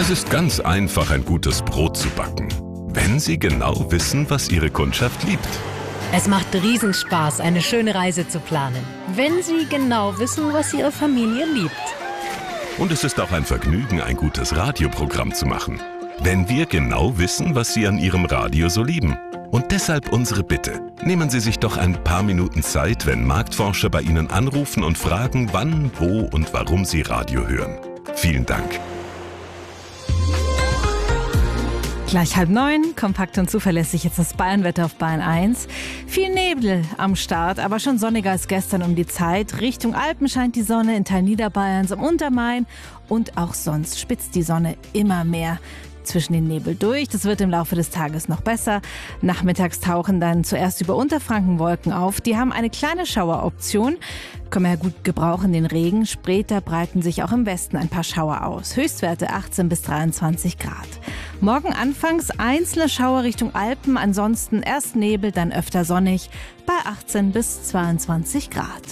Es ist ganz einfach, ein gutes Brot zu backen, wenn Sie genau wissen, was Ihre Kundschaft liebt. Es macht Riesenspaß, eine schöne Reise zu planen, wenn Sie genau wissen, was Ihre Familie liebt. Und es ist auch ein Vergnügen, ein gutes Radioprogramm zu machen, wenn wir genau wissen, was Sie an Ihrem Radio so lieben. Und deshalb unsere Bitte. Nehmen Sie sich doch ein paar Minuten Zeit, wenn Marktforscher bei Ihnen anrufen und fragen, wann, wo und warum Sie Radio hören. Vielen Dank. Gleich 8:30, kompakt und zuverlässig jetzt das Bayernwetter auf Bayern 1. Viel Nebel am Start, aber schon sonniger als gestern um die Zeit. Richtung Alpen scheint die Sonne, in Teilen Niederbayerns, am Untermain und auch sonst spitzt die Sonne immer mehr zwischen den Nebel durch. Das wird im Laufe des Tages noch besser. Nachmittags tauchen dann zuerst über Unterfranken Wolken auf. Die haben eine kleine Schaueroption. Können wir ja gut gebrauchen, den Regen. Später breiten sich auch im Westen ein paar Schauer aus. Höchstwerte 18 bis 23 Grad. Morgen anfangs einzelne Schauer Richtung Alpen. Ansonsten erst Nebel, dann öfter sonnig bei 18 bis 22 Grad.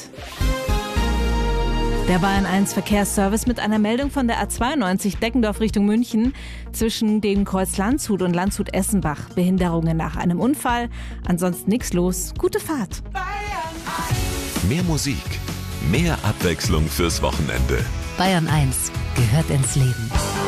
Der Bayern 1 Verkehrsservice mit einer Meldung von der A92 Deckendorf Richtung München. Zwischen dem Kreuz Landshut und Landshut-Essenbach Behinderungen nach einem Unfall. Ansonsten nichts los. Gute Fahrt. Mehr Musik, mehr Abwechslung fürs Wochenende. Bayern 1 gehört ins Leben.